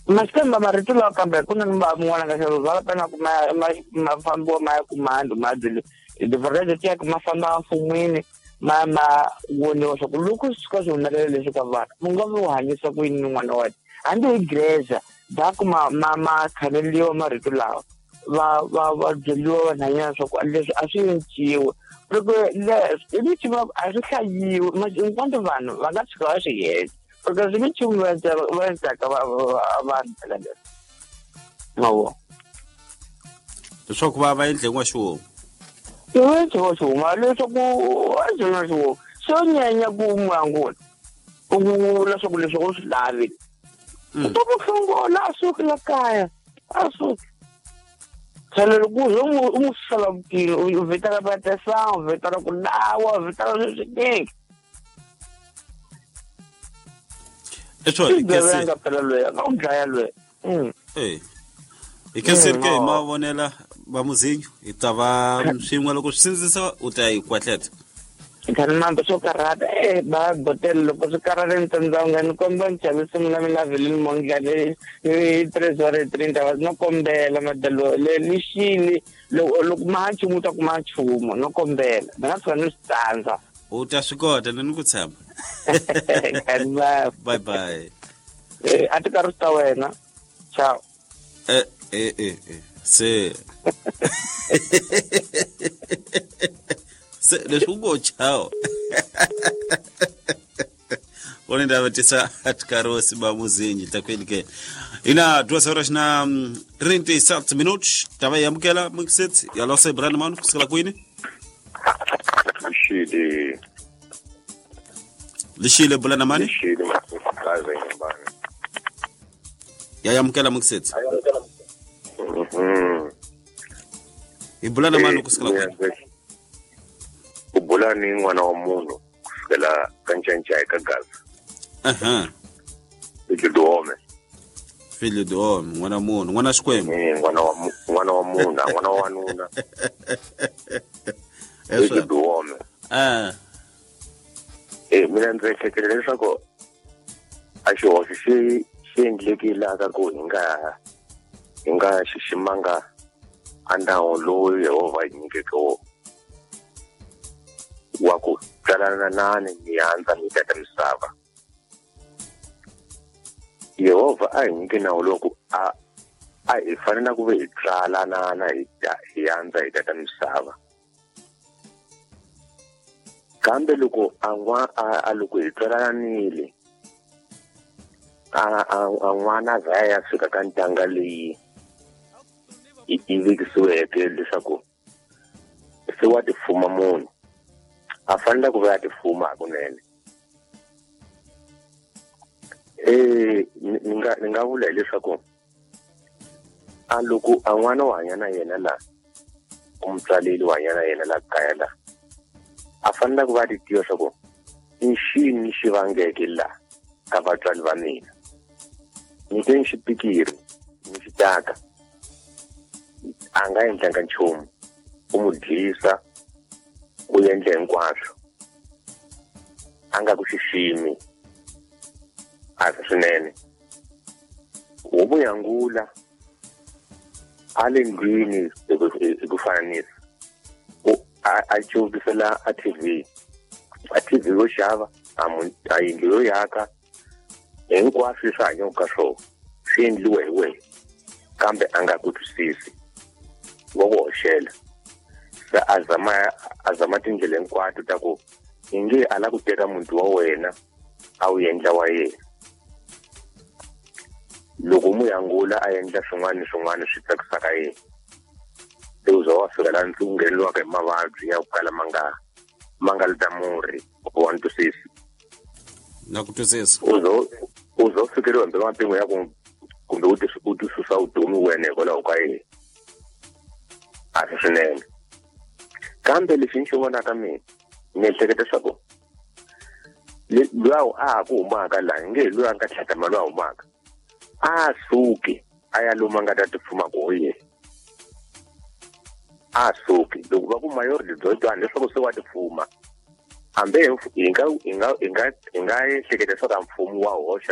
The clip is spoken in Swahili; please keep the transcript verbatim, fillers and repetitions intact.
Masema marito la kambe kuna mba mwana kasho zala pena kuma mafambo ma kumando madili diverede tia kuma famba fumwini mama woni osokuluku sikozo unalele sokava mungavu hanyisa kwini mwana wati ande igreja dakuma mama kanelio marito la va va va delio na yaso kwa leso ashinchiwe porque le ibichi va asikayiwe mas enquanto vano vangatsika asiyezi porque se me chungo va a estar avanti la gente. No. So kwa va endle kwasho. Yo so so mali so ku azo so. So nyanya ku mwangu. Ku la so ku le so slavi. To ku fungo la so ku la kaya. Aso. Sale lo ku um um salam ki u vetara batesa, u vetara ku dawa, u vetara so ding. Eso es que se no traerlo. Eh. E que ser que ma vonela bamuzinho e tava xinwa loko sinzisa utai kwatleta. Kana mba so karata eh ba botel loko so karata ntandanga no kombancha bisumla mina velin mongale e tres horas e trinta horas no kombela madalo le lishili lo lo machu muta kumachumo no kombela ngafika no stanza utaswikota nenikutsamba. Bye bye. Eh, atikarusta wena. Ciao. Eh eh eh eh. Se. Se leshugo ciao. Wone ndavatisa atikarosi bamuzinyi takwelike. Ina duas horas na trinta e sete minutos. Tava yamkela mukset ya lose brandman kusikala kwini. Shidi Lishile bulana mani? Lishile makaza nyumbani. Ya ya mkela mkiseti? Mhm. Ibulana mani kusikala kwa? Ubulani mwana wa mungu kusikala kanchancha ikagaza. Aha. Filho do homem. Filho do homem, mwana mungu, mwana shkwemu. Eh, mwana wa mwana wa muna, mwana wa nuna. Filho do homem. Ah. Eh, mina ndzi hlekelela leswaku a xihoxo xi xi endlekilaka ku hi nga hi nga xiximanga a ndawu lowu Yehovha hi nyikeke wo wa ku tsalana nani mihandza mi tata misava. Yehovha a hi nyike nawu loko a a hi fanele ku ve hi tsalanana hi hi handza hi tata misava. Kambe loko an'wa a loko hi twalanile a an'wana za ya fika ka ntanga leyi yi tivekisiweke leswaku se wa tifuma munhu a fanele ku va ya tifuma hakunene. Eh ni nga ni nga vula leswaku a loko an'wana wa hanya na yena la umtsaleli wa hanya na yena la kaya la a fanele ku va ti tiva swa ku i xini xi vangeke la ka vatswari va mina. Nyikeni xipikiri ni xitaka a nga endlanga nchumu u mu dyisa u endla hinkwaswo a nga ku xiximi a swinene. Homu yangula a le ndlwini hi ku fananisa a chuvisela a T V a T V yo xava a yindlu yo yaka hinkwaswo swi hanya ka swona swi endliwe hi wena kambe a nga ku twisisi wa ku hoxela. Se a zama a zama tindlela hinkwato ta ku i nge ala ku teka muti wa wena a wu endla wa yena. Loko muyangula a endla swin'wana swin'wana swi tsakisaka yena se uzo wa fika la ntlungeleliwaka hi mavabyi ya ku kala manga manga lita murhi wa ntwisisi na ku twisisa uzo uzo fikeriwa hi mapingo ya ku kumbe u tisusa vutomi wena hikwalaho ka yena a swi swinene. Kambe lexi ni xi vonaka mina ni ehleketa leswaku luya a ha ku humaka laha nge hi luya a nga tlhatama luya humaka a suki a ya lomu a nga ta tifuma koho yena a suki loko va ku mayority byo twana leswaku se wa tifuma hambe hi nga hi nga hi nga ehleketa leswaku mfumo wa hoxa